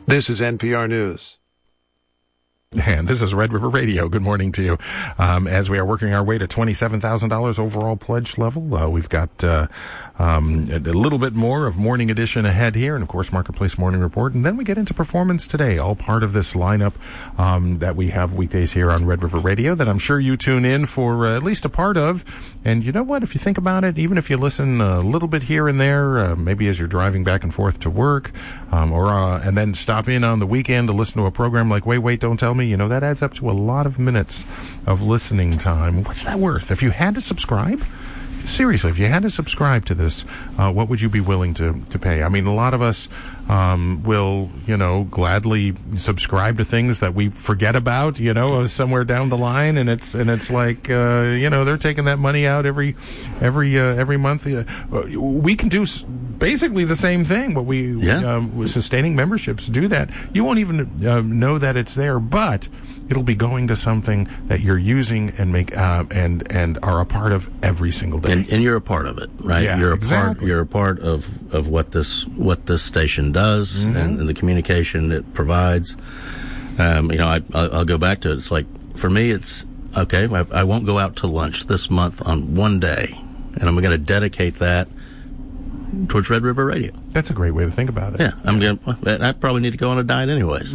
This is NPR News. And this is Red River Radio. Good morning to you. As we are working our way to $27,000 overall pledge level, we've got a little bit more of Morning Edition ahead here, and of course Marketplace Morning Report, and then we get into Performance Today, all part of this lineup that we have weekdays here on Red River Radio that I'm sure you tune in for at least a part of. And you know what, if you think about it, even if you listen a little bit here and there, maybe as you're driving back and forth to work, and then stop in on the weekend to listen to a program like Wait, Don't Tell Me, you know, that adds up to a lot of minutes of listening time. What's that worth? If you had to subscribe, seriously, if you had to subscribe to this, what would you be willing to pay? I mean, a lot of us will, gladly subscribe to things that we forget about, somewhere down the line, and it's like, they're taking that money out every month. We can do basically the same thing. What with sustaining memberships do that. You won't even know that it's there, but it'll be going to something that you're using and make and are a part of every single day. And you're a part of it, right? Yeah, you're exactly. You're a part of what this station does, mm-hmm. and the communication it provides. I'll go back to it. It's like, for me, it's okay. I won't go out to lunch this month on one day, and I'm going to dedicate that towards Red River Radio. That's a great way to think about it. Yeah, I probably need to go on a diet anyways.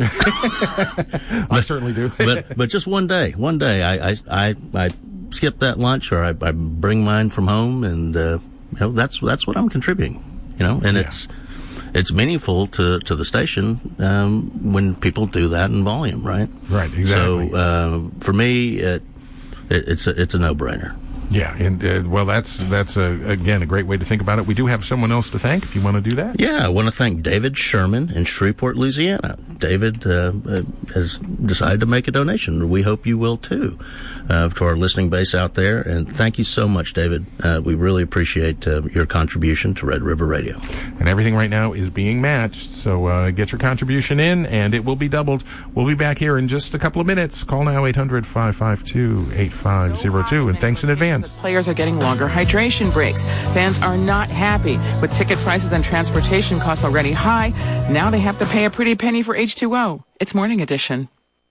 I certainly do. but just one day, I skip that lunch, or I bring mine from home, and that's what I'm contributing. And it's meaningful to the station when people do that in volume, right? Right, exactly. So for me, it's a no-brainer. Yeah, and that's again a great way to think about it. We do have someone else to thank if you want to do that. Yeah, I want to thank David Sherman in Shreveport, Louisiana. David has decided to make a donation. We hope you will too, to our listening base out there. And thank you so much, David. We really appreciate your contribution to Red River Radio. And everything right now is being matched, so get your contribution in, and it will be doubled. We'll be back here in just a couple of minutes. Call now 800-552-8502, and thanks in advance. Players are getting longer hydration breaks. Fans are not happy with ticket prices and transportation costs already high. Now they have to pay a pretty penny for H2O. It's Morning Edition.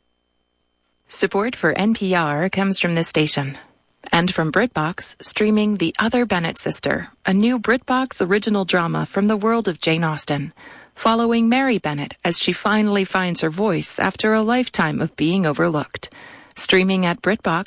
Support for NPR comes from this station and from BritBox, streaming The Other Bennett Sister, a new BritBox original drama from the world of Jane Austen, following Mary Bennett as she finally finds her voice after a lifetime of being overlooked. Streaming at BritBox